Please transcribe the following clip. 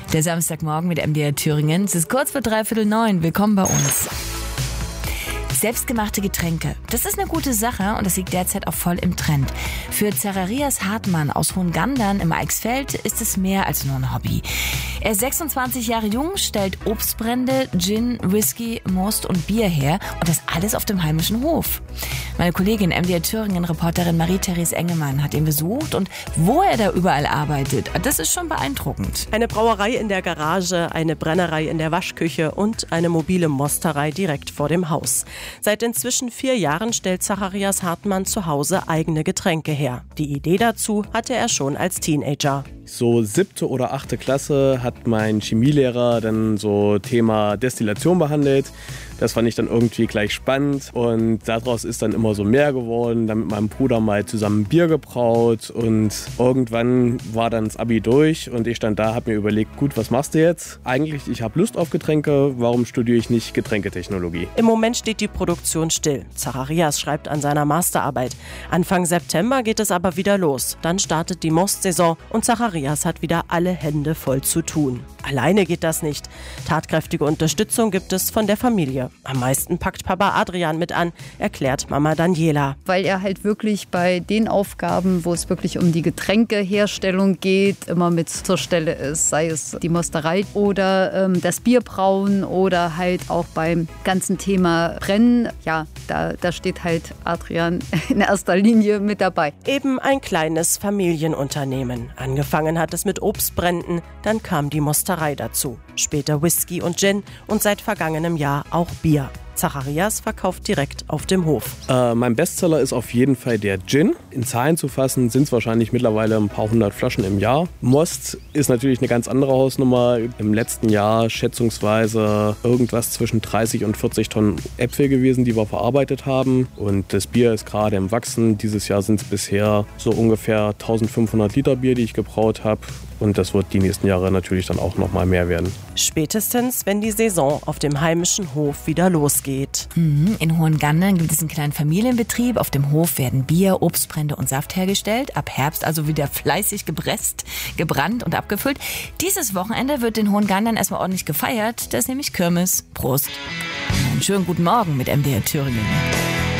Der Samstagmorgen mit MDR Thüringen. Es ist kurz vor 8:45. Willkommen bei uns. Selbstgemachte Getränke. Das ist eine gute Sache und das liegt derzeit auch voll im Trend. Für Zacharias Hartmann aus Hohengandern im Eichsfeld ist es mehr als nur ein Hobby. Er ist 26 Jahre jung, stellt Obstbrände, Gin, Whisky, Most und Bier her und das alles auf dem heimischen Hof. Meine Kollegin MDR Thüringen-Reporterin Marie-Therese Engemann hat ihn besucht und wo er da überall arbeitet, das ist schon beeindruckend. Eine Brauerei in der Garage, eine Brennerei in der Waschküche und eine mobile Mosterei direkt vor dem Haus. Seit inzwischen 4 Jahren stellt Zacharias Hartmann zu Hause eigene Getränke her. Die Idee dazu hatte er schon als Teenager. So 7. oder 8. Klasse hat mein Chemielehrer dann so Thema Destillation behandelt. Das fand ich dann irgendwie gleich spannend und daraus ist dann immer so mehr geworden. Dann mit meinem Bruder mal zusammen Bier gebraut und irgendwann war dann das Abi durch und ich stand da, habe mir überlegt, gut, was machst du jetzt? Eigentlich, ich habe Lust auf Getränke, warum studiere ich nicht Getränketechnologie? Im Moment steht die Produktion still. Zacharias schreibt an seiner Masterarbeit. Anfang September geht es aber wieder los. Dann startet die Mostsaison und Zacharias hat wieder alle Hände voll zu tun. Alleine geht das nicht. Tatkräftige Unterstützung gibt es von der Familie. Am meisten packt Papa Adrian mit an, erklärt Mama Daniela. Weil er halt wirklich bei den Aufgaben, wo es wirklich um die Getränkeherstellung geht, immer mit zur Stelle ist. Sei es die Mosterei oder das Bierbrauen oder halt auch beim ganzen Thema Brennen. Ja, da steht halt Adrian in erster Linie mit dabei. Eben ein kleines Familienunternehmen. Angefangen hat es mit Obstbränden, dann kam die Mosterei dazu. Später Whisky und Gin und seit vergangenem Jahr auch Bier. Zacharias verkauft direkt auf dem Hof. Mein Bestseller ist auf jeden Fall der Gin. In Zahlen zu fassen sind es wahrscheinlich mittlerweile ein paar hundert Flaschen im Jahr. Most ist natürlich eine ganz andere Hausnummer. Im letzten Jahr schätzungsweise irgendwas zwischen 30 und 40 Tonnen Äpfel gewesen, die wir verarbeitet haben. Und das Bier ist gerade im Wachsen. Dieses Jahr sind es bisher so ungefähr 1500 Liter Bier, die ich gebraut habe. Und das wird die nächsten Jahre natürlich dann auch noch mal mehr werden. Spätestens, wenn die Saison auf dem heimischen Hof wieder losgeht. In Hohengandern gibt es einen kleinen Familienbetrieb. Auf dem Hof werden Bier, Obstbrände und Saft hergestellt. Ab Herbst also wieder fleißig gepresst, gebrannt und abgefüllt. Dieses Wochenende wird in Hohengandern erstmal ordentlich gefeiert. Das ist nämlich Kirmes. Prost. Einen schönen guten Morgen mit MDR Thüringen.